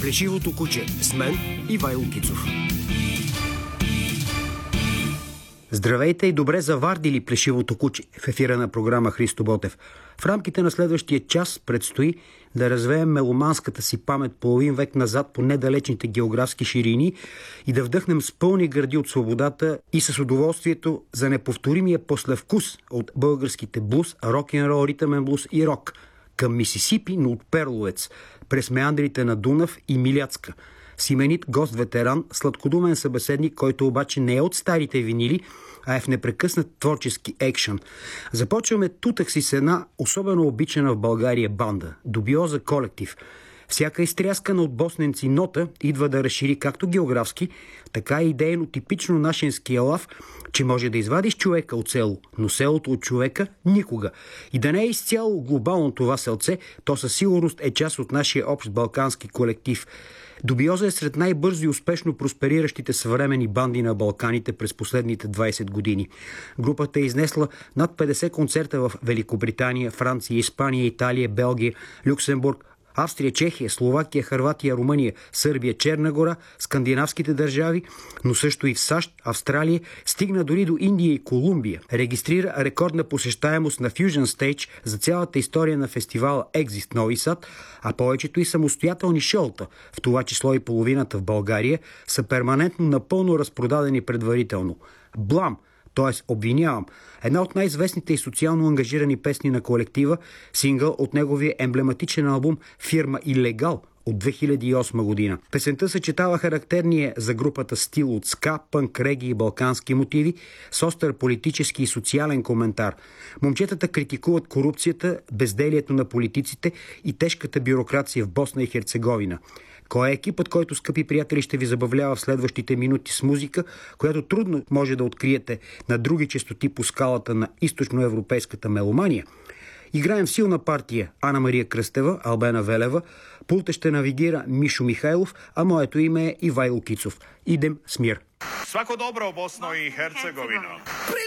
Плешивото куче с мен Ивайло Кицов. Здравейте и добре завардили плешивото куче в ефира на програма Христо Ботев. В рамките на следващия час предстои да развеем меломанската си памет половин век назад по недалечните географски ширини и да вдъхнем с пълни гърди от свободата и с удоволствието за неповторимия послевкус от българските блуз, рок-н-рол, ритъмен блуз и рок към Мисисипи, но от Перловец, през меандрите на Дунав и Миляцка. С именит гост-ветеран, сладкодумен събеседник, който обаче не е от старите винили, а е в непрекъснат творчески екшън. Започваме тутък си с една особено обичана в България банда – Дубиоза колектив. Всяка изтряскана от босненци нота идва да разшири както географски, така и идейно типично нашенския лав, че може да извадиш човека от село, но селото от човека никога. И да не е изцяло глобално това селце, то със сигурност е част от нашия общ балкански колектив. Дубиоза е сред най-бързо и успешно проспериращите съвременни банди на Балканите през последните 20 години. Групата е изнесла над 50 концерта в Великобритания, Франция, Испания, Италия, Белгия, Люксембург, Австрия, Чехия, Словакия, Хърватия, Румъния, Сърбия, Черна гора, скандинавските държави, но също и в САЩ, Австралия, стигна дори до Индия и Колумбия. Регистрира рекордна посещаемост на Fusion Stage за цялата история на фестивала Exist Нови Сад, а повечето и самостоятелни шоута, в това число и половината в България, са перманентно напълно разпродадени предварително. Блам, т.е. Обвинявам, една от най-известните и социално ангажирани песни на колектива, сингъл от неговия емблематичен албум «Фирма Илегал» от 2008 година. Песента съчетава характерния за групата стил от ска, пънк, реги и балкански мотиви с остър политически и социален коментар. Момчетата критикуват корупцията, безделието на политиците и тежката бюрокрация в Босна и Херцеговина. Кой е екипът, който, скъпи приятели, ще ви забавлява в следващите минути с музика, която трудно може да откриете на други честоти по скалата на източноевропейската меломания? Играем в силна партия Ана Мария Кръстева, Албена Велева, пулта ще навигира Мишо Михайлов, а моето име е Ивайло Кицов. Идем с мир. Svako dobro Bosno i Hercegovino.